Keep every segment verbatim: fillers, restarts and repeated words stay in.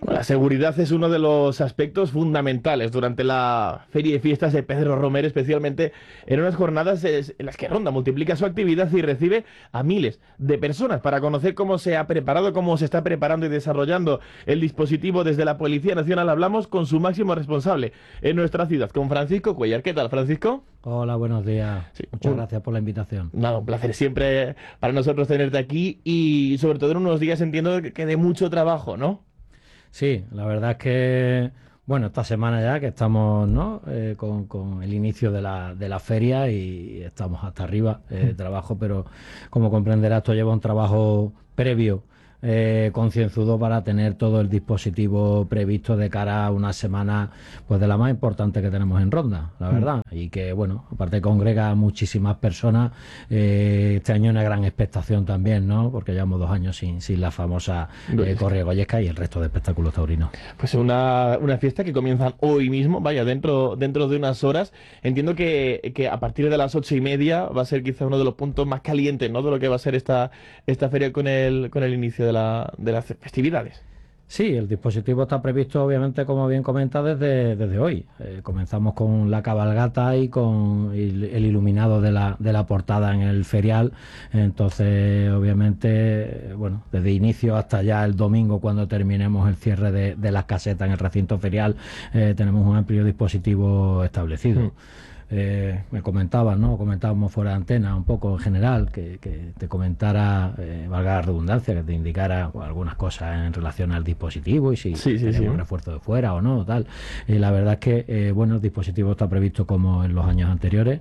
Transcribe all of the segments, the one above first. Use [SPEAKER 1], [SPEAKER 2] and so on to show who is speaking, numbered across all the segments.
[SPEAKER 1] La seguridad es uno de los aspectos fundamentales durante la Feria de Fiestas de Pedro Romer, especialmente en unas jornadas en las que Ronda multiplica su actividad y recibe a miles de personas para conocer cómo se ha preparado, cómo se está preparando y desarrollando el dispositivo desde la Policía Nacional. Hablamos con su máximo responsable en nuestra ciudad, con Francisco Cuellar. ¿Qué tal, Francisco?
[SPEAKER 2] Hola, buenos días.
[SPEAKER 1] Sí,
[SPEAKER 2] Muchas
[SPEAKER 1] un,
[SPEAKER 2] gracias por la invitación.
[SPEAKER 1] Nada, un placer siempre para nosotros tenerte aquí y sobre todo en unos días entiendo que de mucho trabajo, ¿no?
[SPEAKER 2] Sí, la verdad es que, bueno, esta semana ya que estamos, ¿no? Eh, con, con el inicio de la, de la feria y estamos hasta arriba eh, de trabajo, pero como comprenderás, esto lleva un trabajo previo, eh, concienzudo para tener todo el dispositivo previsto de cara a una semana, pues de la más importante que tenemos en Ronda, la verdad, y que, bueno, aparte congrega a muchísimas personas. Eh, este año una gran expectación también, ¿no? Porque llevamos dos años sin, sin la famosa eh, Corrida Goyesca y el resto de espectáculos taurinos.
[SPEAKER 1] Pues una, una fiesta que comienza hoy mismo, vaya, dentro, dentro de unas horas. Entiendo que, que a partir de las ocho y media va a ser quizá uno de los puntos más calientes, ¿no? De lo que va a ser esta, esta feria con el, con el inicio de, la, de las festividades.
[SPEAKER 2] Sí, el dispositivo está previsto, obviamente, como bien comenta, desde, desde hoy. Eh, comenzamos con la cabalgata y con el, el iluminado de la, de la portada en el ferial. Entonces, obviamente, bueno, desde inicio hasta ya el domingo, cuando terminemos el cierre de, de las casetas en el recinto ferial, eh, tenemos un amplio dispositivo establecido. Mm. Eh, me comentabas, ¿no? Comentábamos fuera de antena un poco en general, que, que te comentara, eh, valga la redundancia, que te indicara pues, algunas cosas en relación al dispositivo y si sí, sí, tenemos sí. un refuerzo de fuera o no, tal. Eh, la verdad es que, eh, bueno, el dispositivo está previsto como en los años anteriores.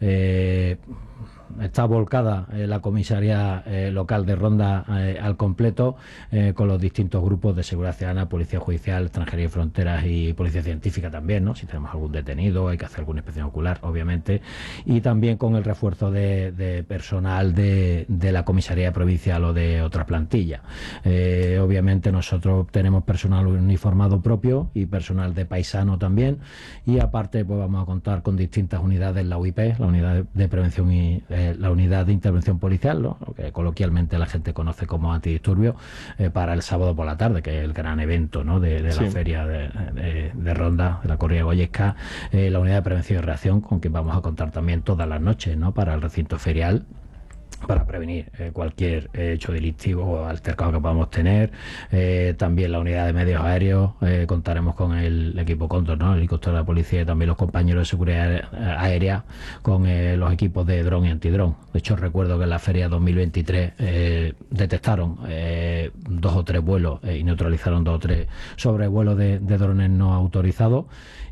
[SPEAKER 2] Eh, Está volcada eh, la comisaría eh, local de Ronda eh, al completo, eh, con los distintos grupos de seguridad ciudadana, policía judicial, extranjería y fronteras y policía científica también, ¿no? Si tenemos algún detenido, hay que hacer alguna inspección ocular, obviamente, y también con el refuerzo de, de personal de, de la comisaría provincial o de otras plantillas. Eh, obviamente nosotros tenemos personal uniformado propio y personal de paisano también, y aparte pues vamos a contar con distintas unidades, la U I P, la unidad de prevención y eh, la unidad de intervención policial, ¿no? Lo que coloquialmente la gente conoce como antidisturbios, eh, para el sábado por la tarde, que es el gran evento, ¿no? de, de sí. la feria de, de, de Ronda, de la Corrida Goyesca, eh, la unidad de prevención y reacción, con quien vamos a contar también todas las noches, ¿no? Para el recinto ferial, para prevenir eh, cualquier eh, hecho delictivo o altercado que podamos tener. Eh, también la unidad de medios aéreos, eh, contaremos con el equipo Cóndor, ¿no? El helicóptero de la policía y también los compañeros de seguridad aérea con eh, los equipos de dron y antidrón. De hecho, recuerdo que en la feria dos mil veintitrés eh, detectaron eh, dos o tres vuelos eh, y neutralizaron dos o tres sobrevuelos de, de drones no autorizados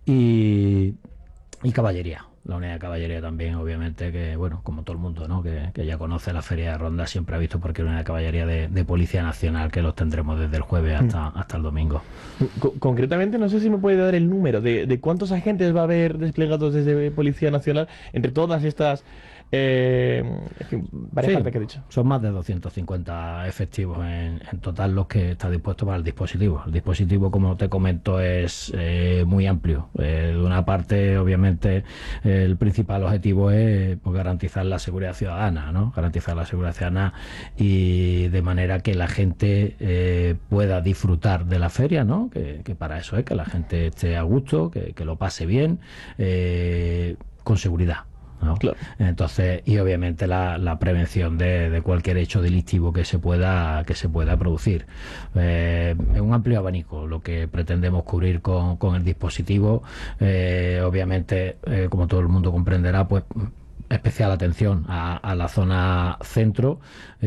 [SPEAKER 2] y, y caballería. La unidad de caballería también, obviamente, que, bueno, como todo el mundo, ¿no? Que, que ya conoce la feria de Ronda, siempre ha visto porque una unidad de caballería de, de Policía Nacional, que los tendremos desde el jueves hasta, hasta el domingo.
[SPEAKER 1] Con, concretamente, no sé si me puede dar el número de, de cuántos agentes va a haber desplegados desde Policía Nacional entre todas estas eh, en fin, varias
[SPEAKER 2] sí,
[SPEAKER 1] partes que he dicho.
[SPEAKER 2] Son más de doscientos cincuenta efectivos en, en total los que está dispuesto para el dispositivo. El dispositivo, como te comento, es eh, muy amplio. Eh, de una parte, obviamente, eh, el principal objetivo es pues, garantizar la seguridad ciudadana, ¿no? Garantizar la seguridad ciudadana y de manera que la gente eh, pueda disfrutar de la feria, ¿no? Que, que para eso es, que la gente esté a gusto, que, que lo pase bien, eh, con seguridad. ¿no?
[SPEAKER 1] Claro.
[SPEAKER 2] Entonces, y obviamente la, la prevención de, de cualquier hecho delictivo que se pueda que se pueda producir. Eh, es un amplio abanico lo que pretendemos cubrir con, con el dispositivo. Eh, obviamente, eh, como todo el mundo comprenderá, pues especial atención a, a la zona centro,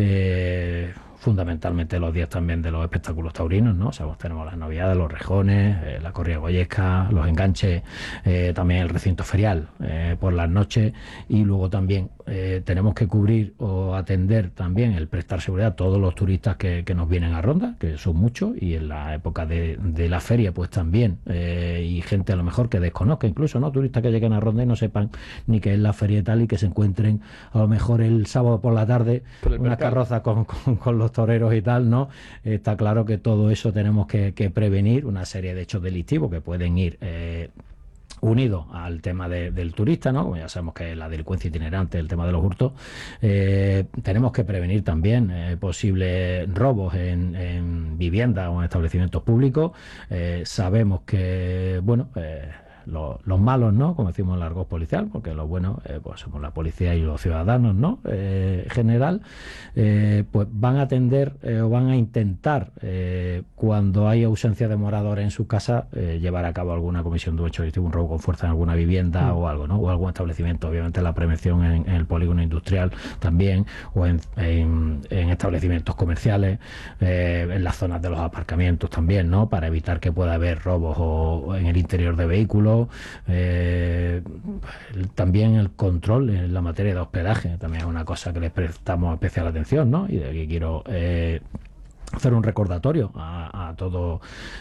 [SPEAKER 2] eh, fundamentalmente los días también de los espectáculos taurinos, ¿no? O sea, pues tenemos las novedades, los rejones, eh, la corrida goyesca, los enganches, eh, también el recinto ferial eh, por las noches, y luego también eh, tenemos que cubrir o atender también el prestar seguridad a todos los turistas que, que nos vienen a Ronda, que son muchos, y en la época de, de la feria pues también, eh, y gente a lo mejor que desconozca incluso, ¿no? Turistas que lleguen a Ronda y no sepan ni qué es la feria y tal, y que se encuentren a lo mejor el sábado por la tarde una carroza con, con, con los toreros y tal, ¿no? Está claro que todo eso tenemos que, que prevenir, una serie de hechos delictivos que pueden ir eh, unido al tema de, del turista, ¿no? Como ya sabemos que la delincuencia itinerante, el tema de los hurtos, eh, tenemos que prevenir también eh, posibles robos en, en viviendas o en establecimientos públicos. Eh, sabemos que, bueno, eh, Los, los malos, ¿no? Como decimos en el argot policial, porque los buenos, eh, pues somos la policía y los ciudadanos, ¿no? Eh, general, eh, pues van a tender eh, o van a intentar, eh, cuando hay ausencia de moradores en su casa, eh, llevar a cabo alguna comisión de un hecho delictivo, un robo con fuerza en alguna vivienda mm. o algo, ¿no? O algún establecimiento. Obviamente la prevención en, en el polígono industrial también, o en, en, en establecimientos comerciales, eh, en las zonas de los aparcamientos también, ¿no? Para evitar que pueda haber robos o, o en el interior de vehículos. Eh, también el control en la materia de hospedaje también es una cosa que les prestamos especial atención, ¿no? Y de aquí quiero eh, hacer un recordatorio a, a todo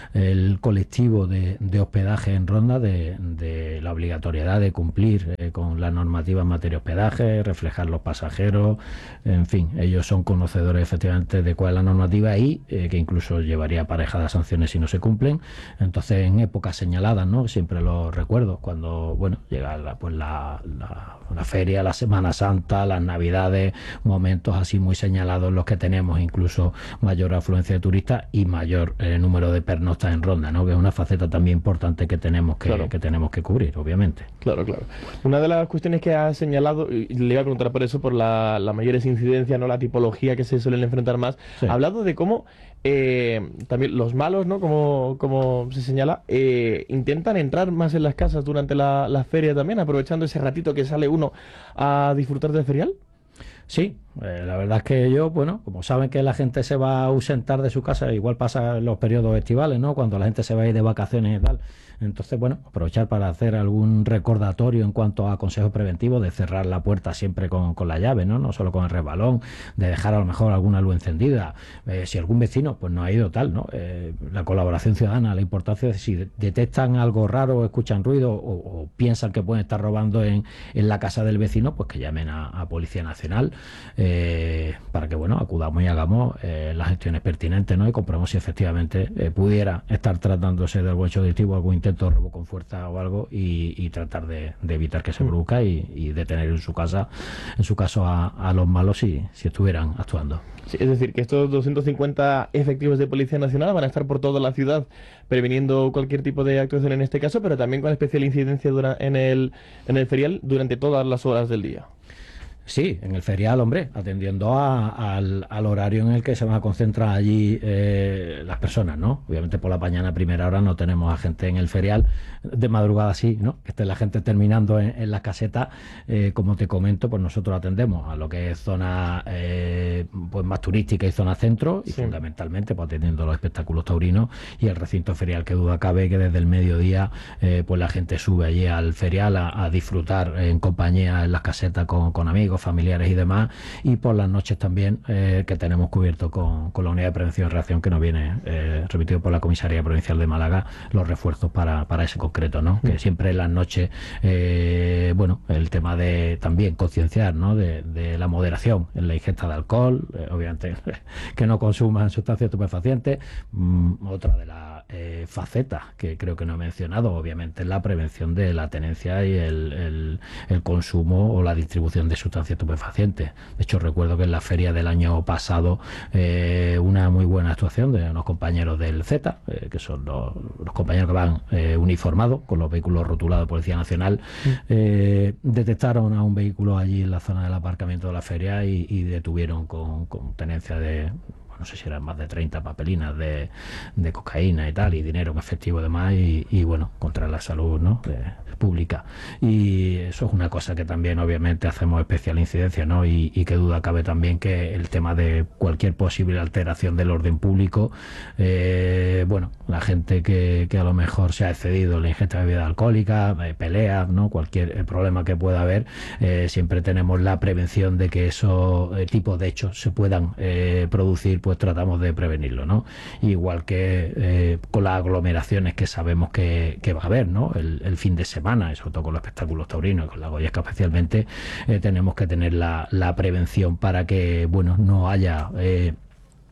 [SPEAKER 2] el colectivo de, de hospedaje en Ronda de, de la obligatoriedad de cumplir eh, con la normativa en materia de hospedaje, reflejar los pasajeros, en fin, ellos son conocedores efectivamente de cuál es la normativa y eh, que incluso llevaría aparejadas sanciones si no se cumplen. Entonces, en épocas señaladas, ¿no? Siempre lo recuerdo, cuando, bueno, llega la, pues la, la, la feria, la Semana Santa, las Navidades, momentos así muy señalados en los que tenemos incluso mayor afluencia de turistas y mayor eh, número de pernoctas en Ronda, ¿no? Que es una faceta también importante que tenemos que, claro. que tenemos que cubrir, obviamente.
[SPEAKER 1] Claro, claro. Una de las cuestiones que ha señalado, y le iba a preguntar por eso, por la, la mayores incidencias, ¿no? La tipología que se suelen enfrentar más, sí. Ha hablado de cómo eh, también los malos, ¿no? Como, como se señala, eh, intentan entrar más en las casas durante la, la feria también, aprovechando ese ratito que sale uno a disfrutar del ferial.
[SPEAKER 2] Sí, eh, la verdad es que ellos, bueno, como saben que la gente se va a ausentar de su casa, igual pasa en los periodos estivales, ¿no? Cuando la gente se va a ir de vacaciones y tal. Entonces, bueno, aprovechar para hacer algún recordatorio en cuanto a consejos preventivos, de cerrar la puerta siempre con, con la llave, ¿no? No solo con el resbalón, de dejar a lo mejor alguna luz encendida. Eh, si algún vecino pues no ha ido tal, ¿no? Eh, la colaboración ciudadana, la importancia de si detectan algo raro o escuchan ruido o, o piensan que pueden estar robando en, en la casa del vecino, pues que llamen a, a Policía Nacional eh, para que, bueno, acudamos y hagamos eh, las gestiones pertinentes, ¿no? Y comprobemos si efectivamente eh, pudiera estar tratándose de algún hecho delictivo, algún intento de robo con fuerza o algo y, y tratar de, de evitar que se produzca y, y detener en su casa, en su caso a, a los malos si, si estuvieran actuando.
[SPEAKER 1] Sí, es decir, que estos doscientos cincuenta efectivos de Policía Nacional van a estar por toda la ciudad previniendo cualquier tipo de actuación en este caso, pero también con especial incidencia dura, en, el, en el ferial durante todas las horas del día.
[SPEAKER 2] Sí, en el ferial, hombre, atendiendo a, al, al horario en el que se van a concentrar allí eh, las personas, ¿no? Obviamente por la mañana a primera hora no tenemos a gente en el ferial, de madrugada sí, ¿no? Que esté la gente terminando en, en las casetas, eh, como te comento, pues nosotros atendemos a lo que es zona eh, pues más turística y zona centro, y sí. Fundamentalmente pues atendiendo los espectáculos taurinos y el recinto ferial, que duda cabe que desde el mediodía eh, pues la gente sube allí al ferial a, a disfrutar en compañía en las casetas con, con amigos, familiares y demás, y por las noches también eh, que tenemos cubierto con, con la unidad de prevención y reacción que nos viene eh, remitido por la Comisaría Provincial de Málaga los refuerzos para, para ese concreto, ¿no? Mm. Que siempre en las noches eh, bueno, el tema de también concienciar, ¿no? De, de la moderación en la ingesta de alcohol, eh, obviamente que no consuman sustancias estupefacientes. Mm, otra de las eh, facetas que creo que no he mencionado, obviamente, es la prevención de la tenencia y el, el, el consumo o la distribución de sustancias estupefacientes. De hecho, recuerdo que en la feria del año pasado eh, una muy buena actuación de unos compañeros del Z, eh, que son los, los compañeros que van eh, uniformados con los vehículos rotulados de Policía Nacional, mm. eh, detectaron a un vehículo allí en la zona del aparcamiento de la feria y, y detuvieron con, con tenencia de, no sé si eran más de treinta papelinas de, de cocaína y tal, y dinero en efectivo además, y, y bueno, contra la salud, ¿no? De, pública. Y eso es una cosa que también obviamente hacemos especial incidencia, ¿no? Y, y que duda cabe también que el tema de cualquier posible alteración del orden público, eh, bueno, la gente que, que a lo mejor se ha excedido en la ingesta de bebida alcohólica, eh, peleas, ¿no? Cualquier problema que pueda haber, eh, siempre tenemos la prevención de que esos eh, tipos de hechos se puedan eh, producir, pues tratamos de prevenirlo, ¿no? Igual que eh, con las aglomeraciones que sabemos que, que va a haber, ¿no? El, el fin de semana, y sobre todo con los espectáculos taurinos y con la Goyesca especialmente, eh, tenemos que tener la, la prevención para que, bueno, no haya eh,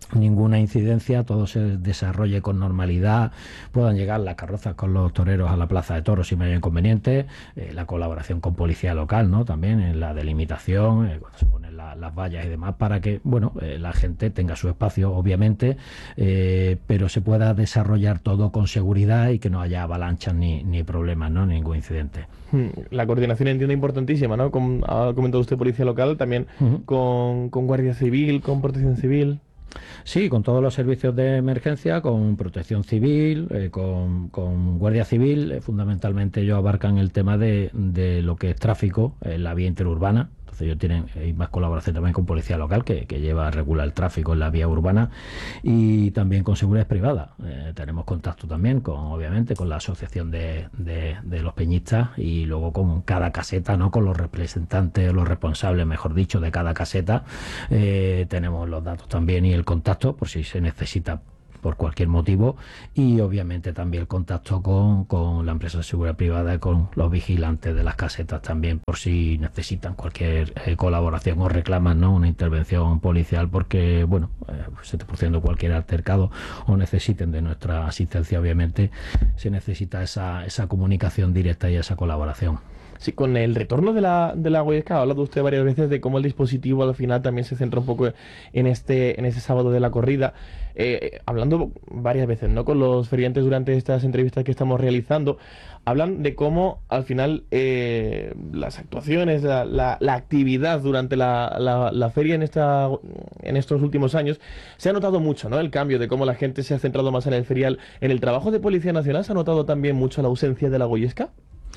[SPEAKER 2] ninguna incidencia, todo se desarrolle con normalidad, puedan llegar las carrozas con los toreros a la plaza de toros sin mayor inconveniente, eh, la colaboración con policía local, ¿no? También en la delimitación, eh, cuando se ponen la, las vallas y demás, para que, bueno, eh, la gente tenga su espacio, obviamente, eh, pero se pueda desarrollar todo con seguridad y que no haya avalanchas ni, ni problemas, ¿no? Ningún incidente.
[SPEAKER 1] La coordinación entiendo importantísima, ¿no? Como ha comentado usted, policía local, también uh-huh. con, con Guardia Civil, con Protección Civil.
[SPEAKER 2] Sí, con todos los servicios de emergencia, con Protección Civil, eh, con, con Guardia Civil, eh, fundamentalmente ellos abarcan el tema de, de lo que es tráfico en la vía interurbana. Entonces ellos tienen, hay más colaboración también con Policía Local, que, que lleva a regular el tráfico en la vía urbana, y también con seguridad privada. Eh, tenemos contacto también, con obviamente, con la asociación de, de, de los peñistas, y luego con cada caseta, ¿no? Con los representantes, los responsables, mejor dicho, de cada caseta. Eh, tenemos los datos también y el contacto, por si se necesita por cualquier motivo, y obviamente también el contacto con, con la empresa de seguridad privada y con los vigilantes de las casetas también, por si necesitan cualquier eh, colaboración o reclaman, ¿no? Una intervención policial porque, bueno, eh, se esté produciendo cualquier altercado o necesiten de nuestra asistencia. Obviamente se necesita esa, esa comunicación directa y esa colaboración.
[SPEAKER 1] Sí, con el retorno de la, de la Huesca, ha hablado usted varias veces de cómo el dispositivo al final también se centra un poco en este, en ese sábado de la corrida. Eh, hablando varias veces, ¿no? Con los feriantes durante estas entrevistas que estamos realizando, hablan de cómo al final eh, las actuaciones, la, la, la actividad durante la, la, la feria en, esta, en estos últimos años, se ha notado mucho, ¿no? El cambio de cómo la gente se ha centrado más en el ferial. En el trabajo de Policía Nacional, ¿se ha notado también mucho la ausencia de la Goyesca?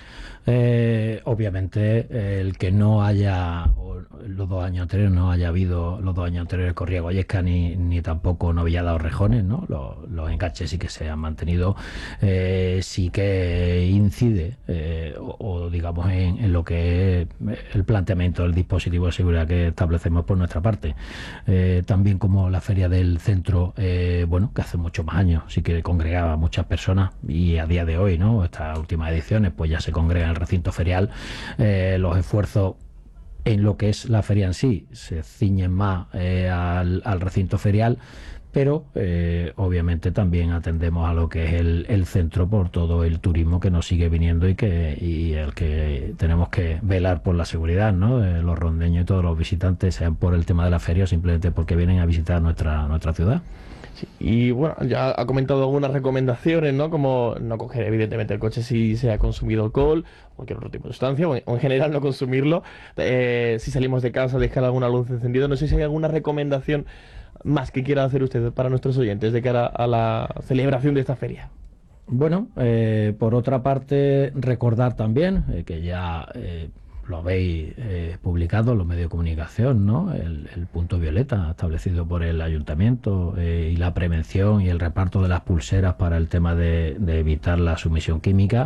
[SPEAKER 2] Eh, obviamente eh, el que no haya, o los dos años anteriores no haya habido, los dos años anteriores corría Goyesca ni, ni tampoco Novillada o Rejones, ¿no? Los, los enganches sí que se han mantenido, eh, sí que incide eh, o, o digamos en, en lo que es el planteamiento del dispositivo de seguridad que establecemos por nuestra parte. Eh, también como la feria del centro, eh, bueno, que hace muchos más años sí que congregaba a muchas personas, y a día de hoy, ¿no? Estas últimas ediciones pues ya se congregan el recinto ferial. Eh, los esfuerzos en lo que es la feria en sí se ciñen más eh, al, al recinto ferial, pero eh, obviamente también atendemos a lo que es el, el centro por todo el turismo que nos sigue viniendo y que y el que tenemos que velar por la seguridad, ¿no? De los rondeños y todos los visitantes, sean por el tema de la feria o simplemente porque vienen a visitar nuestra, nuestra ciudad.
[SPEAKER 1] Sí, y bueno, ya ha comentado algunas recomendaciones, ¿no? Como no coger evidentemente el coche si se ha consumido alcohol o cualquier otro tipo de sustancia, o en, o en general no consumirlo. Eh, si salimos de casa, dejar alguna luz encendida. No sé si hay alguna recomendación más que quiera hacer usted para nuestros oyentes de cara a la celebración de esta feria.
[SPEAKER 2] Bueno, eh, por otra parte, recordar también eh, que ya eh, lo habéis eh, publicado en los medios de comunicación, ¿no? El, el punto violeta establecido por el ayuntamiento eh, y la prevención y el reparto de las pulseras para el tema de, de evitar la sumisión química,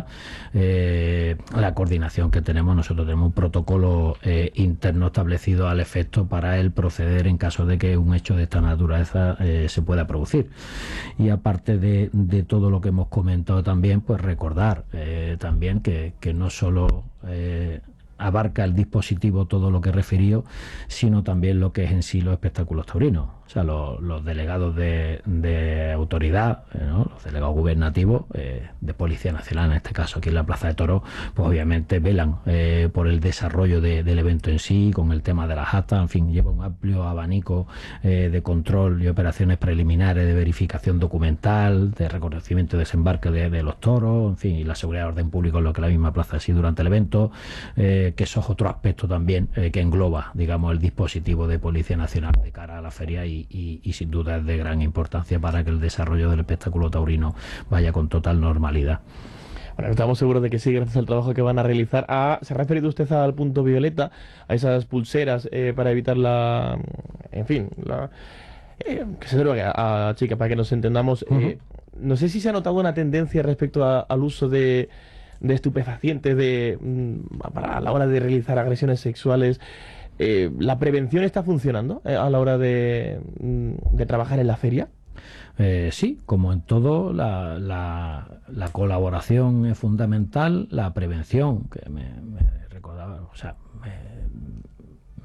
[SPEAKER 2] eh, la coordinación que tenemos. Nosotros tenemos un protocolo eh, interno establecido al efecto para el proceder en caso de que un hecho de esta naturaleza eh, se pueda producir. Y aparte de, de todo lo que hemos comentado también, pues recordar eh, también que, que no solo eh, abarca el dispositivo todo lo que he referido, sino también lo que es en sí los espectáculos taurinos. O sea, los, los delegados de, de autoridad, ¿no? Los delegados gubernativos eh, de Policía Nacional, en este caso aquí en la Plaza de Toros, pues obviamente velan eh, por el desarrollo de, del evento en sí, con el tema de las actas. En fin, lleva un amplio abanico eh, de control y operaciones preliminares de verificación documental, de reconocimiento y desembarque de, de los toros, en fin, y la seguridad de orden público, en lo que la misma plaza sí durante el evento, eh, que eso es otro aspecto también eh, que engloba, digamos, el dispositivo de Policía Nacional de cara a la feria, y Y, y sin duda es de gran importancia para que el desarrollo del espectáculo taurino vaya con total normalidad.
[SPEAKER 1] Bueno, estamos seguros de que sí, gracias al trabajo que van a realizar. Ah, ¿se ha referido usted al punto violeta, a esas pulseras eh, para evitar la... en fin, la, eh, que se drogue a, a chica, para que nos entendamos? Uh-huh. eh, no sé si se ha notado una tendencia respecto a, al uso de, de estupefacientes de, mm, para la hora de realizar agresiones sexuales. Eh, ¿La prevención está funcionando eh, a la hora de, de trabajar en la feria?
[SPEAKER 2] Eh, sí, como en todo, la, la, la colaboración es fundamental, la prevención, que me, me recordaba, o sea, me,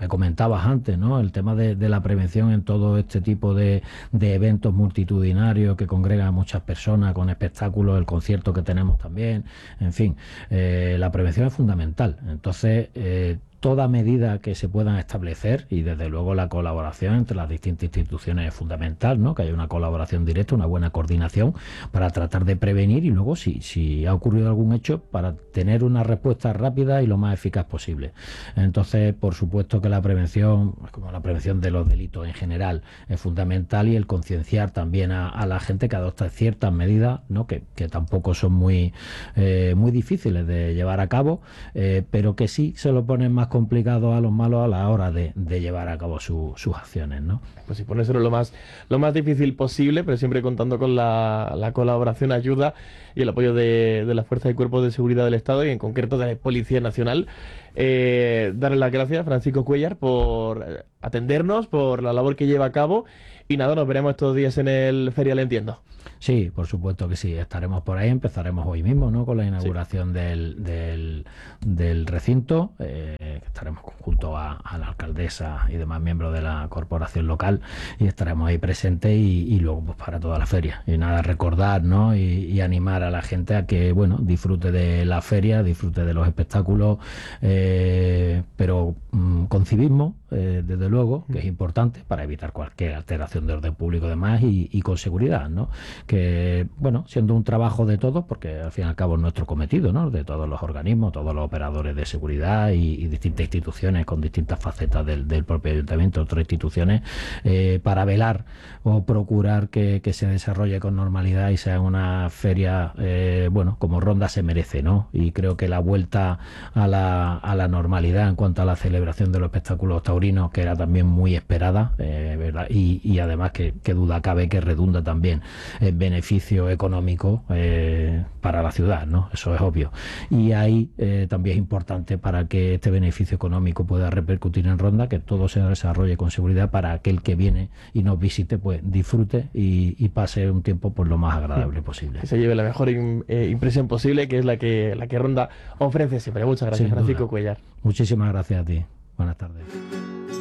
[SPEAKER 2] me comentabas antes, ¿no? El tema de, de la prevención en todo este tipo de, de eventos multitudinarios que congregan a muchas personas con espectáculos, el concierto que tenemos también, en fin, eh, la prevención es fundamental. Entonces, eh, toda medida que se puedan establecer, y desde luego la colaboración entre las distintas instituciones es fundamental, ¿no? Que haya una colaboración directa, una buena coordinación para tratar de prevenir y luego si, si ha ocurrido algún hecho para tener una respuesta rápida y lo más eficaz posible. Entonces, por supuesto que la prevención, como la prevención de los delitos en general, es fundamental, y el concienciar también a, a la gente que adopta ciertas medidas, ¿no? que, que tampoco son muy, eh, muy difíciles de llevar a cabo, eh, pero que sí se lo ponen más complicado a los malos a la hora de, de llevar a cabo su, sus acciones, ¿no?
[SPEAKER 1] Pues sí, ponérselo lo más, lo más difícil posible, pero siempre contando con la, la colaboración, ayuda y el apoyo de, de las fuerzas y cuerpos de seguridad del Estado, y en concreto de la Policía Nacional. Eh, darle las gracias, Francisco Cuéllar, por atendernos, por la labor que lleva a cabo, y nada, nos veremos estos días en el ferial, entiendo.
[SPEAKER 2] Sí, por supuesto que sí, estaremos por ahí, empezaremos hoy mismo, ¿no? Con la inauguración sí. del, del, del recinto, eh, estaremos junto a, a la alcaldesa y demás miembros de la corporación local, y estaremos ahí presentes, y, y luego pues para toda la feria. Y nada, recordar, ¿no? Y, y animar a la gente a que, bueno, disfrute de la feria, disfrute de los espectáculos, eh, pero mmm, con civismo, eh, desde luego, que es importante para evitar cualquier alteración de orden público y demás, y, y con seguridad, ¿no? Que, bueno, siendo un trabajo de todos, porque al fin y al cabo es nuestro cometido, ¿no? De todos los organismos, todos los operadores de seguridad y, y distintas instituciones con distintas facetas del, del propio ayuntamiento, otras instituciones, eh, para velar o procurar que, que se desarrolle con normalidad y sea una feria, eh, bueno, como Ronda se merece, ¿no? Y creo que la vuelta a la, a la normalidad en cuanto a la celebración de los espectáculos taurinos, que era también muy esperada, eh, ¿verdad? Y, y además que, que duda cabe que redunda también en beneficio económico eh, para la ciudad, ¿no? Eso es obvio. Y ahí eh, también es importante, para que este beneficio económico pueda repercutir en Ronda, que todo se desarrolle con seguridad para aquel que viene y nos visite, pues disfrute y, y pase un tiempo pues lo más agradable sí. posible.
[SPEAKER 1] Que se lleve la mejor in, eh, impresión posible, que es la que, la que Ronda ofrece siempre. Muchas gracias, Francisco Cuéllar.
[SPEAKER 2] Muchísimas gracias a ti. Buenas tardes.